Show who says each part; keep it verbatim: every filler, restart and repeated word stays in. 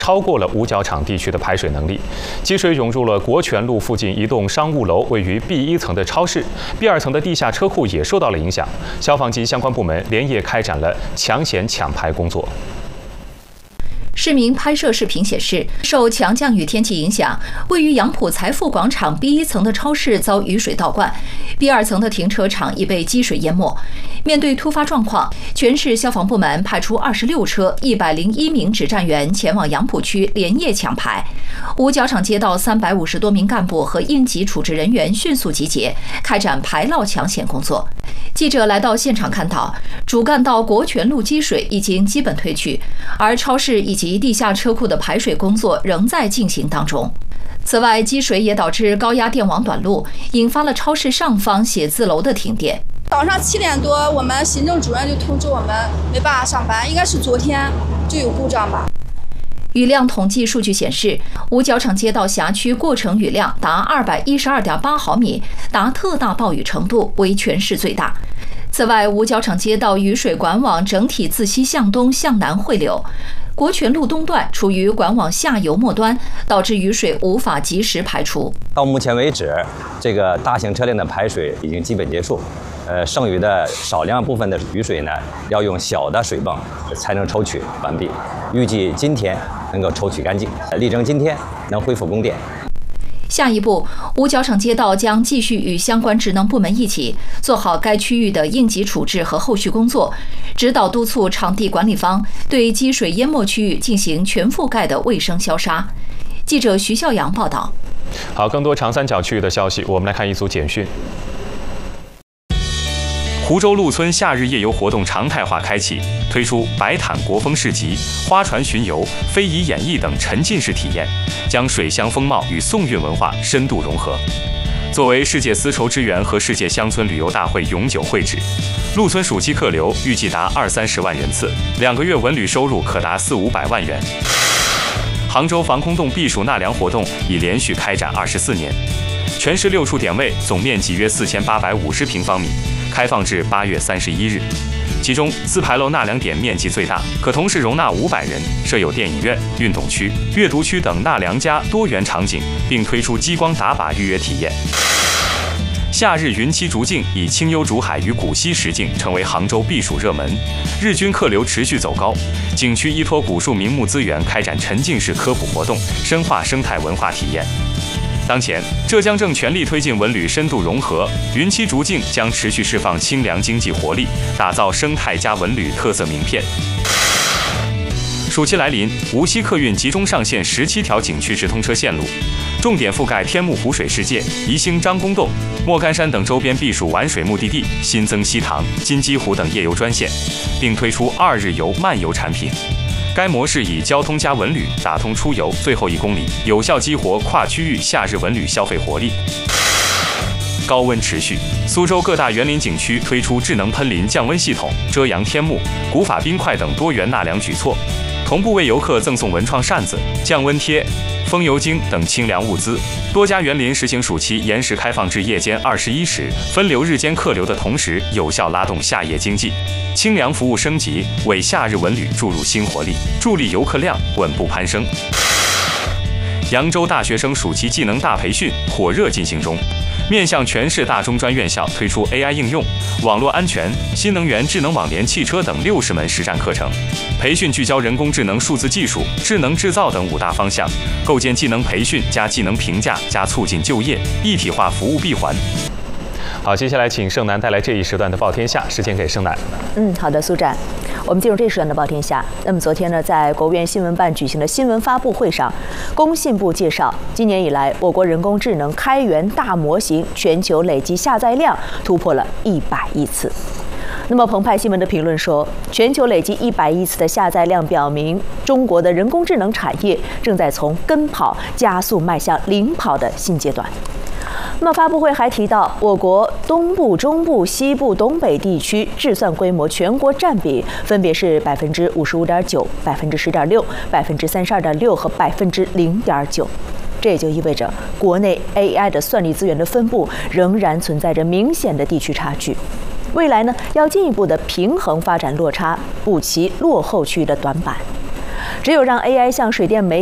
Speaker 1: 超过了五角场地区的排水能力，积水涌入了国权路附近一栋商务楼位于 B 一层的超市 ，B 二层的地下车库也受到了影响。消防及相关部门连夜开展了抢险抢排工作。
Speaker 2: 市民拍摄视频显示，受强降雨天气影响，位于杨浦财富广场 B 一层的超市遭雨水倒灌 ，B 二层的停车场已被积水淹没。面对突发状况，全市消防部门派出二十六车、一百零一名指战员前往杨浦区连夜抢排。五角场街道三百五十多名干部和应急处置人员迅速集结，开展排涝抢险工作。记者来到现场看到，主干道国权路积水已经基本退去，而超市以及地下车库的排水工作仍在进行当中。此外，积水也导致高压电网短路，引发了超市上方写字楼的停电。
Speaker 3: 早上七点多，我们行政主任就通知我们没办法上班，应该是昨天就有故障吧。
Speaker 2: 雨量统计数据显示，五角场街道辖区过程雨量达二百一十二点八毫米，达特大暴雨程度，为全市最大。此外，五角场街道雨水管网整体自西向东向南汇流，国权路东段处于管网下游末端，导致雨水无法及时排出。
Speaker 4: 到目前为止，这个大型车辆的排水已经基本结束。 呃，剩余的少量部分的雨水呢，要用小的水泵才能抽取完毕。预计今天能够抽取干净，力争今天能恢复供电。
Speaker 2: 下一步，五角场街道将继续与相关职能部门一起做好该区域的应急处置和后续工作，指导督促场地管理方对积水淹没区域进行全覆盖的卫生消杀。记者徐孝阳报道。
Speaker 1: 好，更多长三角区域的消息，我们来看一组简讯。
Speaker 5: 湖州陆村夏日夜游活动常态化开启，推出白毯国风市集、花船巡游、非遗演绎等沉浸式体验，将水乡风貌与宋韵文化深度融合。作为世界丝绸之源和世界乡村旅游大会永久会址，陆村暑期客流预计达二三十万人次，两个月文旅收入可达四五百万元。杭州防空洞避暑纳凉活动已连续开展二十四年，全市六处点位，总面积约四千八百五十平方米。 开放至八月三十一日，其中自牌楼纳凉点面积最大，可同时容纳五百人，设有电影院、运动区、阅读区等纳凉加多元场景，并推出激光打靶预约体验。夏日云栖竹径以清幽竹海与古稀石径成为杭州避暑热门，日均客流持续走高。景区依托古树名木资源，开展沉浸式科普活动，深化生态文化体验。 当前，浙江正全力推进文旅深度融合，云栖竹径将持续释放清凉经济活力，打造生态加文旅特色名片。暑期来临，无锡客运集中上线十七条景区直通车线路，重点覆盖天目湖水世界、宜兴张公洞、莫干山等周边避暑玩水目的地，新增西塘、金鸡湖等夜游专线，并推出二日游慢游产品。 该模式以交通加文旅打通出游最后一公里，有效激活跨区域夏日文旅消费活力。高温持续，苏州各大园林景区推出智能喷淋降温系统，遮阳天幕、古法冰块等多元纳凉举措，同步为游客赠送文创扇子、降温贴、风油精等清凉物资。多家园林实行暑期延时开放至夜间二十一时，分流日间客流的同时，有效拉动夏夜经济。 清凉服务升级，为夏日文旅注入新活力，助力游客量稳步攀升。扬州大学生暑期技能大培训火热进行中，面向全市大中专院校推出 A I 应用、网络安全、新能源智能网联汽车等六十门实战课程。培训聚焦人工智能、数字技术、智能制造等五大方向，构建技能培训加技能评价加促进就业一体化服务闭环。
Speaker 1: 好，接下来请盛楠带来这一时段的报天下，时间给盛楠。
Speaker 6: 嗯，好的，苏展，我们进入这一时段的报天下。那么昨天呢，在国务院新闻办举行的新闻发布会上，工信部介绍，今年以来，我国人工智能开源大模型全球累计下载量突破了一百亿次。那么澎湃新闻的评论说，全球累计一百亿次的下载量表明，中国的人工智能产业正在从跟跑加速迈向领跑的新阶段。 那么发布会还提到，我国东部、中部、西部、东北地区制算规模全国占比分别是百分之五十五点九、百分之十点六、百分之三十二点六和百分之零点九。这也就意味着，国内 A I 的算力资源的分布仍然存在着明显的地区差距。未来呢，要进一步的平衡发展落差，补齐落后区域的短板。 只有让 A I 像水电煤